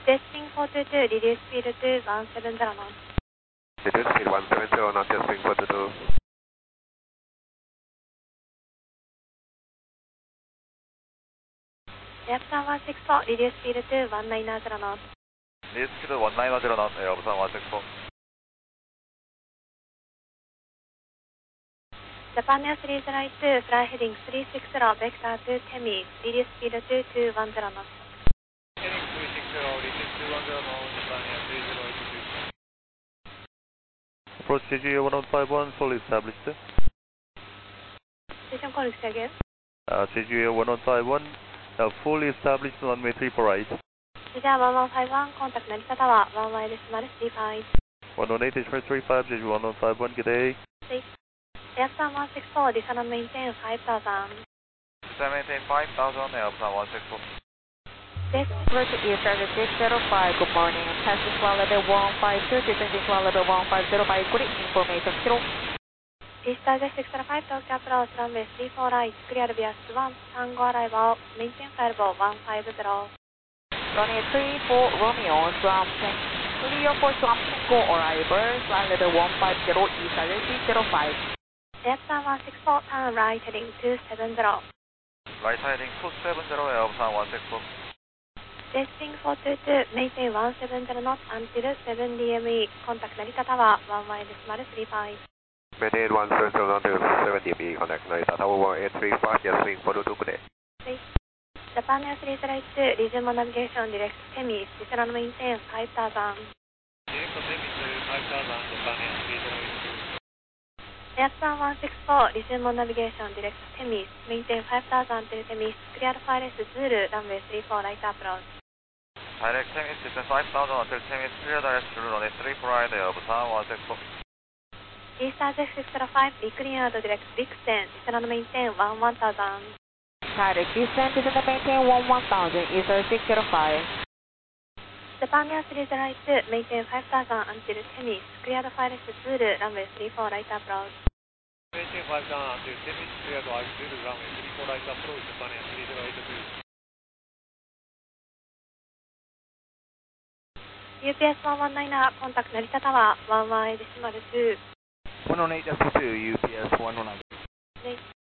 Testing 422, reduce speed to 170 knots. Reduce speed 170, not testing 422. Airbusan 164, reduce speed to 190 knots. Reduce speed to 190 knots, Airbusan 164. Japan Air 302, fly heading 360, vector to Temi, reduce speed to 210 knots. Heading 360, reduce 210 knots, Japan Air 3082. Approach JGA 1151, fully established. Station call again. JGA 1151, fully established runway 34 right. JGA 1151, contact Narita Tower, 11 decimal 35. 118 35, JGA 1151, good day. Airbusan 164, descend and maintain 5000. Descend maintain 5000, Airbusan 164. Approach is service 605, good morning. Passing flight level 152, descending flight level 150 by grid information 0. Eastern 605, Tokyo approach, runway 34 right, clear via 1, Tango arrival, maintain flight level 150. Runway 34, Romeo, Swamp Tank. Clear for Swamp Tango arrival, flight level 150, Eastern 605. Airbusan 164, turn right heading 270. Right heading 270, Airbusan 164. Testing 422, maintain 170 knots until 7 DME. Contact Narita Tower, 11 decimal 35. Maintain 170 knots until 7 dB, contact Narita Tower 1835, just swing 422, good day. Japan Air 302, resume navigation direct Temi, descend and maintain 5000. Direct Temi to 5000, Japan Air 302. Airbusan 164, resume navigation direct Temi, maintain 5000 till Temi, clear FIRS Zulu, runway 34 right approach. Direct Temi, descend 5000 until Temi, clear direct Zulu, runway 34 right, Airbusan 164. Eastern 605, decleared direct Vixen, descend and maintain 1000. Direct descent, descend and maintain 1000, Eastern 605. Japan Air 302, maintain 5000 until Temi, cleared FIRS Zulu, runway 34 right approach. Maintain 5000 until Temi, cleared Zulu, runway 34 right approach, Japan Air 3082. UPS 119er, contact Narita Tower, 11 decimal 2. 118.2, UPS 119.